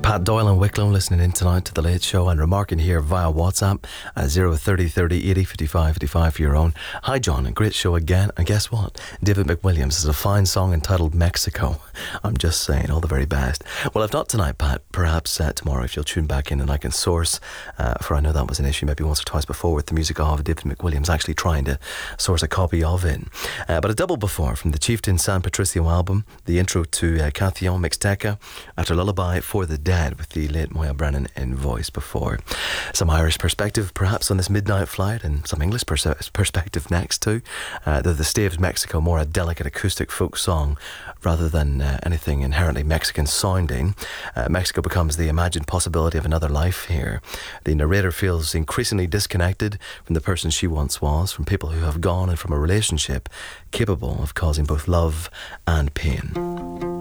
Pat Doyle and Wicklow listening in tonight to The Late Show and remarking here via WhatsApp at 030 30 80 55 55 for your own. Hi John, a great show again. And guess what? David McWilliams has a fine song entitled Mexico. I'm just saying, all the very best. Well, if not tonight, Pat, perhaps tomorrow if you'll tune back in and I can source, for I know that was an issue maybe once or twice before with the music of David McWilliams, actually trying to source a copy of it. But a double before from the Chieftain San Patricio album, the intro to Cathillon Mixteca, after Lullaby for the Dead with the late Moya Brennan in voice before. Some Irish perspective perhaps on this midnight flight, and some English perspective next too. The Stay of Mexico, more a delicate acoustic folk song rather than anything inherently Mexican sounding. Mexico becomes the imagined possibility of another life here. The narrator feels increasingly disconnected from the person she once was, from people who have gone, and from a relationship capable of causing both love and pain.